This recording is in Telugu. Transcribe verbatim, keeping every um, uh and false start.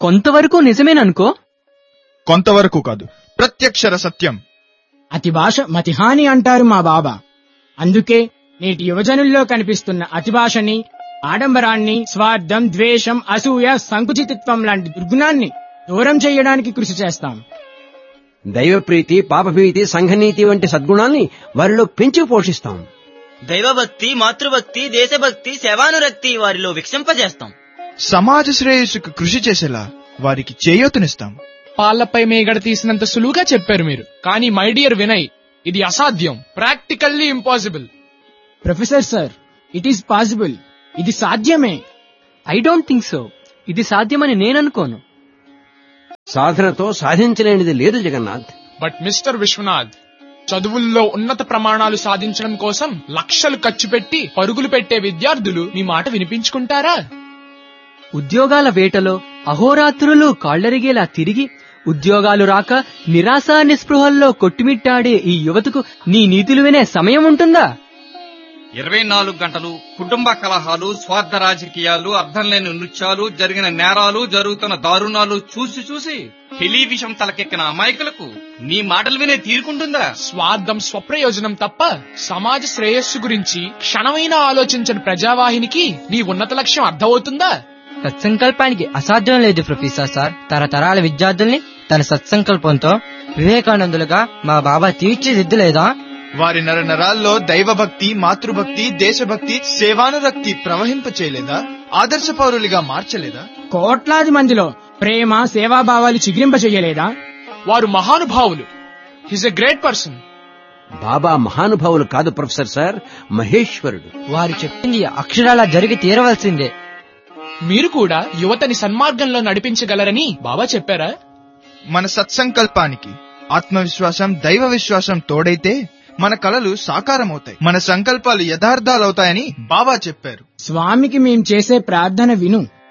కొంతవరకు నిజమేననుకో. కొంతవరకు కాదు, ప్రత్యక్షర సత్యం. అతి భాష మతిహాని అంటారు మా బాబా. అందుకే నేటి యువజనుల్లో కనిపిస్తున్న అతిభాషని, ఆడంబరాన్ని, స్వార్థం, ద్వేషం, అసూయ, సంకుచితత్వం లాంటి దుర్గుణాన్ని దూరం చేయడానికి కృషి చేస్తాం. దైవప్రీతి, పాపభీతి, సంఘనీతి వంటి సద్గుణాల్ని వారిలో పెంచి పోషిస్తాం. దైవభక్తి, మాతృభక్తి, దేశభక్తి, సేవానురక్తి వారిలో విక్షింపజేస్తాం. సమాజ శ్రేయస్సుకు కృషి చేసేలా వారికి చేయూతనిస్తాం. పాలపై మేగడ తీసినంత సులువుగా చెప్పారు మీరు. కానీ మై డియర్ వినయ్, ఇది అసాధ్యం, practically impossible. Professor sir, it is possible. ఇది సాధ్యమే. I don't think so. ఇది సాధ్యమని నేననుకోను. సాధనతో సాధించలేనిది లేదు జగన్నాథ్. బట్ మిస్టర్ విశ్వనాథ్, చదువుల్లో ఉన్నత ప్రమాణాలు సాధించడం కోసం లక్షలు ఖర్చు పెట్టి పరుగులు పెట్టే విద్యార్థులు మీ మాట వినిపించుకుంటారా? ఉద్యోగాల వేటలో అహోరాత్రులు కాళ్లరిగేలా తిరిగి ఉద్యోగాలు రాక నిరాశ నిస్పృహల్లో కొట్టుమిట్టాడే ఈ యువతకు నీ నీతులు వినే సమయం ఉంటుందా? ఇరవై నాలుగు గంటలు కుటుంబ కలహాలు, స్వార్థ రాజకీయాలు, అర్థం లేని నృత్యాలు, జరిగిన నేరాలు, జరుగుతున్న దారుణాలు చూసి చూసి టెలివిజన్ తలకెక్కిన అమాయకులకు నీ మాటలు వినే తీరుకుంటుందా? స్వార్థం, స్వప్రయోజనం తప్ప సమాజ శ్రేయస్సు గురించి క్షణమైనా ఆలోచించని ప్రజావాహినికి నీ ఉన్నత లక్ష్యం అర్థమవుతుందా? సత్సంకల్పానికి అసాధ్యం లేదు ప్రొఫెసర్ సార్. తరతరాల విద్యార్థుల్ని తన సత్సంకల్పంతో వివేకానందులుగా మా బాబా తీర్చిదిద్దులేదా? వారి నర నరాల్లో దైవభక్తి, మాతృభక్తి, దేశభక్తి, సేవానురక్తి ప్రవహింప చేయలేదా? ఆదర్శ పౌరులుగా మార్చలేదా? కోట్లాది మందిలో ప్రేమ, సేవాభావాలు చిగురింప చెయ్యలేదా? వారు మహానుభావులు. He's a great person. బాబా మహానుభావులు కాదు ప్రొఫెసర్ సార్, మహేశ్వరుడు. వారు చెప్పింది అక్షరాలా జరిగి తీరవలసిందే. మీరు కూడా యువతని సన్మార్గంలో నడిపించగలరని బాబా చెప్పారా? మన సత్సంకల్పానికి ఆత్మవిశ్వాసం, దైవ విశ్వాసం తోడైతే మన కలలు సాకారమవుతాయి, మన సంకల్పాలు యథార్థాలవుతాయని బాబా చెప్పారు. స్వామికి మేం చేసే ప్రార్థన విను.